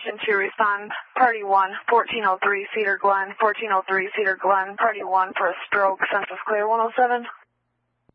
attention to respond. Party 1, 1403 Cedar Glen, 1403 Cedar Glen, Party 1 for a stroke, census clear 107.